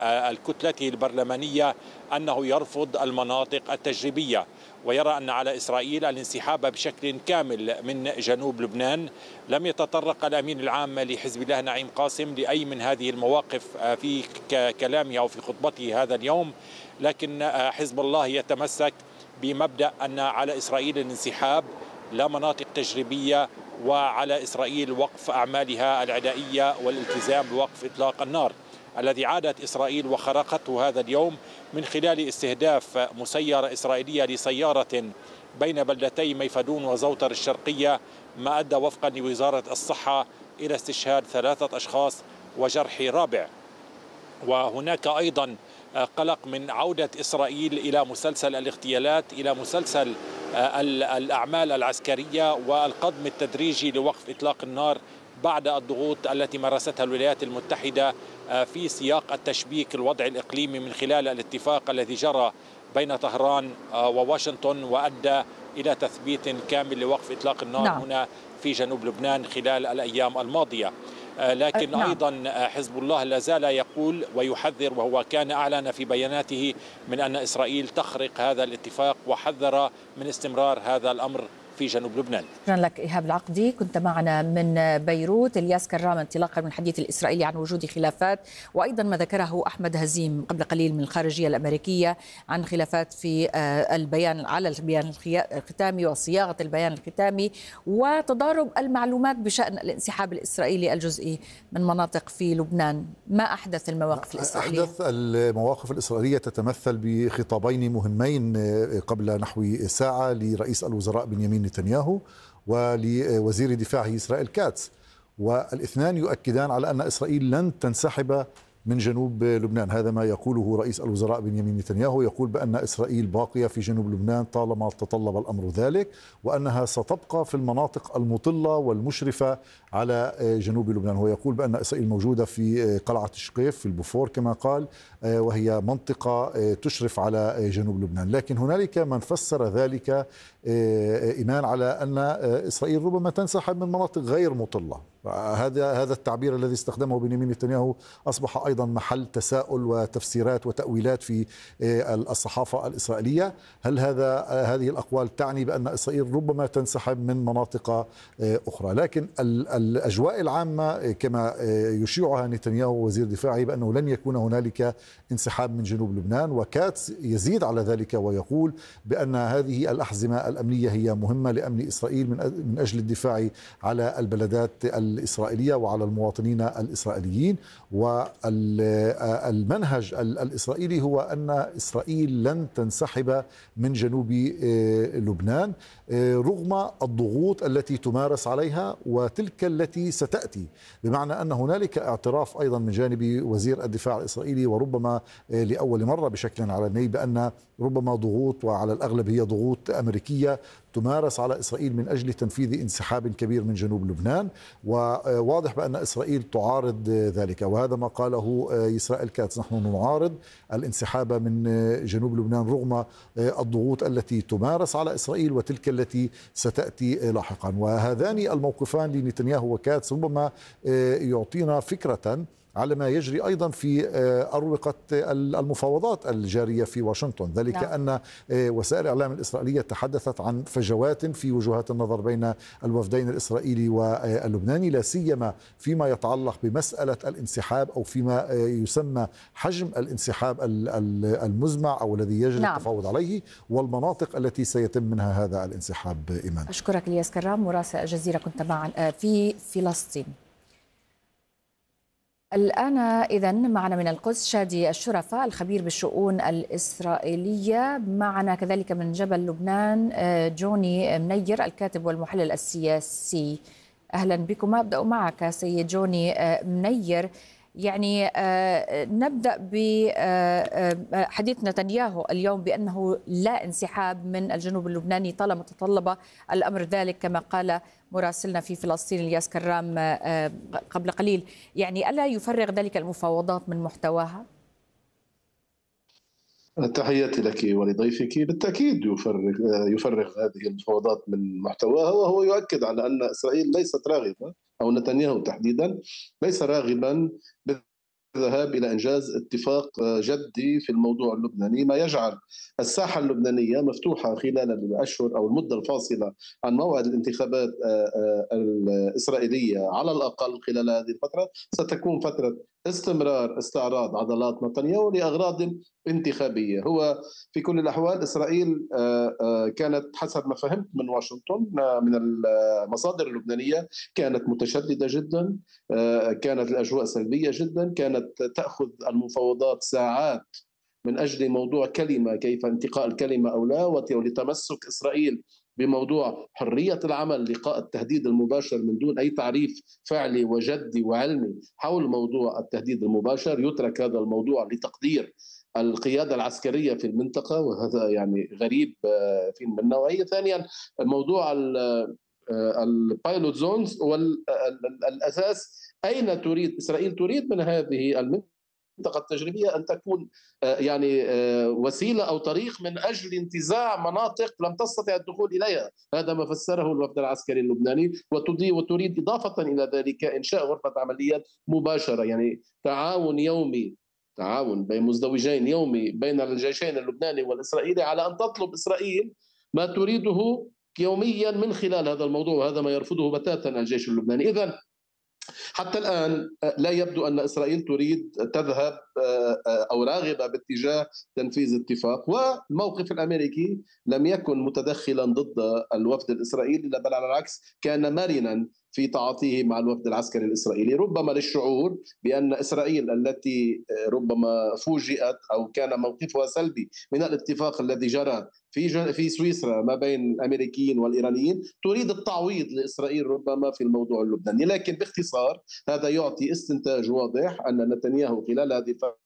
الكتلة البرلمانية أنه يرفض المناطق التجريبية، ويرى أن على إسرائيل الانسحاب بشكل كامل من جنوب لبنان. لم يتطرق الأمين العام لحزب الله نعيم قاسم لأي من هذه المواقف في كلامه أو في خطبته هذا اليوم، لكن حزب الله يتمسك بمبدأ أن على إسرائيل الانسحاب، لا مناطق تجريبية، وعلى إسرائيل وقف أعمالها العدائية والالتزام بوقف إطلاق النار الذي عادت إسرائيل وخرقته هذا اليوم من خلال استهداف مسيرة إسرائيلية لسيارة بين بلدتي ميفدون وزوتر الشرقية، ما أدى وفقا لوزارة الصحة إلى استشهاد 3 أشخاص وجرح رابع. وهناك أيضا قلق من عودة إسرائيل إلى مسلسل الاغتيالات، إلى مسلسل الأعمال العسكرية والقدم التدريجي لوقف إطلاق النار بعد الضغوط التي مارستها الولايات المتحدة في سياق التشبيك الوضع الإقليمي من خلال الاتفاق الذي جرى بين طهران وواشنطن وأدى إلى تثبيت كامل لوقف إطلاق النار هنا في جنوب لبنان خلال الأيام الماضية. لكن أيضا حزب الله لا زال يقول ويحذر، وهو كان أعلن في بياناته من أن إسرائيل تخرق هذا الاتفاق، وحذر من استمرار هذا الأمر في جنوب لبنان. شكرا لك إيهاب العقدي، كنت معنا من بيروت. الياس كرام، انطلاقا من الحديث الإسرائيلي عن وجود خلافات، وأيضا ما ذكره أحمد هزيم قبل قليل من الخارجية الأمريكية عن خلافات في البيان، على البيان الختامي وصياغة البيان الختامي، وتضارب المعلومات بشأن الانسحاب الإسرائيلي الجزئي من مناطق في لبنان. ما أحدث المواقف الإسرائيلية؟ أحدث المواقف الإسرائيلية تتمثل بخطابين مهمين قبل نحو ساعة لرئيس الوزراء بنيامين نتنياهو ولوزير دفاعه إسرائيل كاتس، والاثنان يؤكدان على أن إسرائيل لن تنسحب من جنوب لبنان. هذا ما يقوله رئيس الوزراء بنيامين نتنياهو، يقول بأن إسرائيل باقية في جنوب لبنان طالما تطلب الأمر ذلك، وأنها ستبقى في المناطق المطلة والمشرفة على جنوب لبنان. هو يقول بأن إسرائيل موجودة في قلعة شقيف في البوفور كما قال، وهي منطقة تشرف على جنوب لبنان. لكن هنالك من فسر ذلك إيمان على أن إسرائيل ربما تنسحب من مناطق غير مطلة. هذا التعبير الذي استخدمه بنيامين نتنياهو أصبح أيضا محل تساؤل وتفسيرات وتأويلات في الصحافة الإسرائيلية. هل هذه الأقوال تعني بأن إسرائيل ربما تنسحب من مناطق أخرى؟ لكن الأجواء العامة كما يشيعها نتنياهو وزير دفاعه بأنه لن يكون هنالك انسحاب من جنوب لبنان، وكاتس يزيد على ذلك ويقول بأن هذه الأحزمة الأمنية هي مهمة لأمن إسرائيل من أجل الدفاع على البلدات الإسرائيلية وعلى المواطنين الإسرائيليين. والمنهج الإسرائيلي هو أن إسرائيل لن تنسحب من جنوب لبنان رغم الضغوط التي تمارس عليها وتلك التي ستأتي، بمعنى أن هنالك اعتراف أيضا من جانب وزير الدفاع الإسرائيلي، وربما لأول مرة بشكل علني، بأن ربما ضغوط، وعلى الأغلب هي ضغوط أمريكية، تمارس على إسرائيل من أجل تنفيذ انسحاب كبير من جنوب لبنان. وواضح بأن إسرائيل تعارض ذلك، وهذا ما قاله إسرائيل كاتس: نحن نعارض الانسحاب من جنوب لبنان رغم الضغوط التي تمارس على إسرائيل وتلك التي ستأتي لاحقا. وهذان الموقفان لنتنياهو وكاتس ربما يعطينا فكرة على ما يجري أيضا في أروقة المفاوضات الجارية في واشنطن، ذلك أن وسائل الإعلام الإسرائيلية تحدثت عن فجوات في وجهات النظر بين الوفدين الإسرائيلي واللبناني، لا سيما فيما يتعلق بمسألة الانسحاب أو فيما يسمى حجم الانسحاب المزمع أو الذي يجري التفاوض عليه، والمناطق التي سيتم منها هذا الانسحاب. إيمان، أشكرك الياس كرام، مراسل الجزيرة كنت معنا في فلسطين. الآن إذن معنا من القدس شادي الشرفة الخبير بالشؤون الإسرائيلية، معنا كذلك من جبل لبنان جوني منير الكاتب والمحلل السياسي. أهلا بكم. أبدأ معك سيد جوني منير، يعني نبدأ بحديث نتنياهو اليوم بأنه لا انسحاب من الجنوب اللبناني طالما تطلب الأمر ذلك كما قال مراسلنا في فلسطين الياس كرام قبل قليل. يعني ألا يفرغ ذلك المفاوضات من محتواها؟ تحياتي لك ولضيفك. بالتأكيد يفرغ هذه المفاوضات من محتواها، وهو يؤكد على أن إسرائيل ليست راغبة، أو نتنياهو تحديدا ليس راغبا الذهاب إلى إنجاز اتفاق جدي في الموضوع اللبناني، ما يجعل الساحة اللبنانية مفتوحة خلال الأشهر أو المدة الفاصلة عن موعد الانتخابات الإسرائيلية. على الأقل خلال هذه الفترة ستكون فترة استمرار استعراض عضلات نتنياهو لأغراض انتخابية. هو في كل الأحوال إسرائيل كانت حسب ما فهمت من واشنطن من المصادر اللبنانية كانت متشددة جدا، كانت الأجواء سلبية جدا، كانت تأخذ المفاوضات ساعات من أجل موضوع كلمة، كيف انتقاء الكلمة أو لا، ولتمسك إسرائيل بموضوع حرية العمل، لقاء التهديد المباشر من دون أي تعريف فعلي وجدي وعلمي حول موضوع التهديد المباشر. يترك هذا الموضوع لتقدير القيادة العسكرية في المنطقة، وهذا يعني غريب في من نوعية. ثانيا موضوع البايلوت زونز والأساس، أين تريد إسرائيل؟ تريد من هذه المنطقة التجريبية أن تكون يعني وسيلة أو طريق من أجل انتزاع مناطق لم تستطع الدخول إليها. هذا ما فسره الوفد العسكري اللبناني. وتريد إضافة إلى ذلك إنشاء غرفة عمليات مباشرة، يعني تعاون يومي، تعاون بين مزدوجين يومي بين الجيشين اللبناني والإسرائيلي، على أن تطلب إسرائيل ما تريده يوميا من خلال هذا الموضوع، وهذا ما يرفضه بتاتا الجيش اللبناني. إذن حتى الآن لا يبدو أن إسرائيل تريد تذهب أو راغبة باتجاه تنفيذ اتفاق. والموقف الأمريكي لم يكن متدخلا ضد الوفد الإسرائيلي، بل على العكس كان مرنا في تعاطيه مع الوفد العسكري الإسرائيلي، ربما للشعور بأن إسرائيل التي ربما فوجئت أو كان موقفها سلبي من الاتفاق الذي جرى في سويسرا ما بين الأمريكيين والإيرانيين، تريد التعويض لإسرائيل ربما في الموضوع اللبناني. لكن باختصار هذا يعطي استنتاج واضح أن نتنياهو خلال هذه الفترة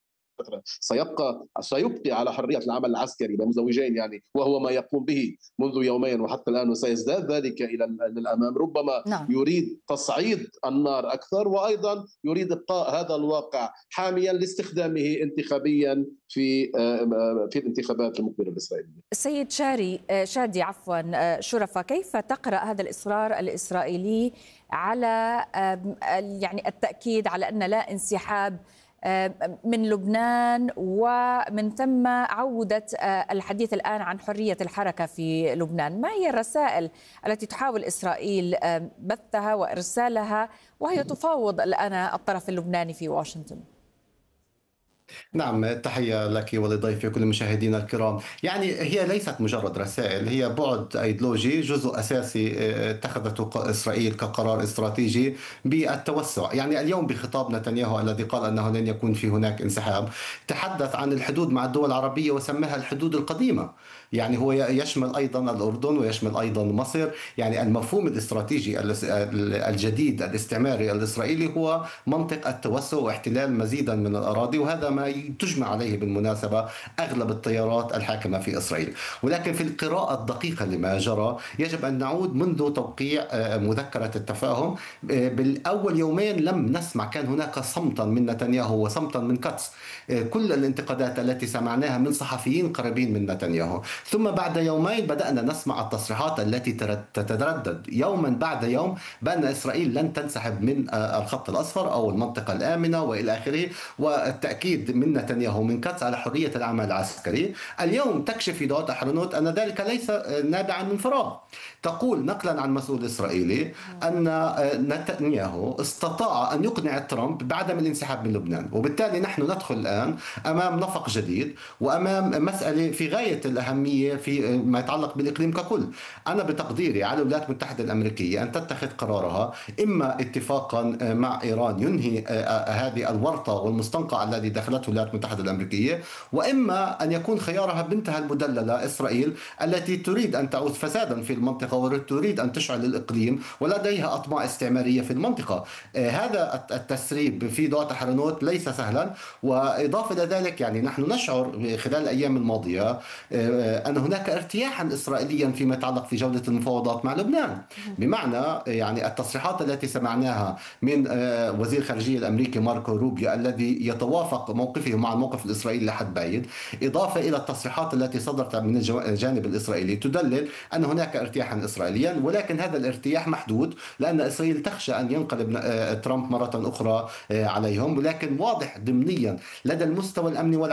سيبقي على حرية العمل العسكري بمزدوجين، يعني وهو ما يقوم به منذ يومين وحتى الآن، وسيزداد ذلك إلى الأمام. ربما يريد تصعيد النار أكثر، وأيضا يريد إبقاء هذا الواقع حاميا لاستخدامه انتخابيا في الانتخابات المقبلة الإسرائيلية. السيد شادي شرفة، كيف تقرأ هذا الإصرار الإسرائيلي على يعني التأكيد على أن لا انسحاب من لبنان، ومن ثم عودة الحديث الآن عن حرية الحركة في لبنان؟ ما هي الرسائل التي تحاول إسرائيل بثها وإرسالها وهي تفاوض الآن الطرف اللبناني في واشنطن؟ نعم، تحية لك ولضيفك كل مشاهدينا الكرام. يعني هي ليست مجرد رسائل، هي بعد أيديولوجي جزء أساسي اتخذته إسرائيل كقرار استراتيجي بالتوسع. يعني اليوم بخطاب نتنياهو الذي قال أنه لن يكون في هناك انسحاب، تحدث عن الحدود مع الدول العربية وسماها الحدود القديمة. يعني هو يشمل أيضا الأردن ويشمل أيضا مصر. يعني المفهوم الاستراتيجي الجديد الاستعماري الإسرائيلي هو منطق التوسع واحتلال مزيدا من الأراضي، وهذا ما تجمع عليه بالمناسبة أغلب التيارات الحاكمة في إسرائيل. ولكن في القراءة الدقيقة لما جرى يجب أن نعود منذ توقيع مذكرة التفاهم. بالأول يومين لم نسمع، كان هناك صمتا من نتنياهو وصمتا من كاتس. كل الانتقادات التي سمعناها من صحفيين قريبين من نتنياهو، ثم بعد يومين بدأنا نسمع التصريحات التي تتردد يوما بعد يوم بأن إسرائيل لن تنسحب من الخط الأصفر أو المنطقة الآمنة وإلى آخره، والتأكيد من نتنياهو من كاتس على حرية العمل العسكري. اليوم تكشف يدعوت أحرنوت أن ذلك ليس نابعا من فراغ. تقول نقلا عن مسؤول إسرائيلي أن نتنياهو استطاع أن يقنع ترامب بعدم الانسحاب من لبنان، وبالتالي نحن ندخل الآن أمام نفق جديد وأمام مسألة في غاية الأهمية في ما يتعلق بالإقليم ككل. أنا بتقديري على الولايات المتحدة الأمريكية أن تتخذ قرارها إما اتفاقا مع إيران ينهي هذه الورطة والمستنقع الذي دخلته الولايات المتحدة الأمريكية، وإما أن يكون خيارها بنتها المدللة إسرائيل التي تريد أن تعود فسادا في المنطقة وتريد أن تشعل الإقليم ولديها أطماع استعمارية في المنطقة. هذا التسريب في دوات أحرنوت ليس سهلا. وإضافة إلى ذلك يعني نحن نشعر خلال الأيام الماضية أن هناك ارتياحا إسرائيليا فيما يتعلق في جولة المفاوضات مع لبنان، بمعنى يعني التصريحات التي سمعناها من وزير الخارجية الأمريكي ماركو روبيو الذي يتوافق موقفه مع الموقف الإسرائيلي لحد بعيد، إضافة إلى التصريحات التي صدرت من الجانب الإسرائيلي تدلل أن هناك ارتياحا إسرائيليا، ولكن هذا الارتياح محدود لأن إسرائيل تخشى أن ينقلب ترامب مرة أخرى عليهم. ولكن واضح ضمنيا لدى المستوى الأمني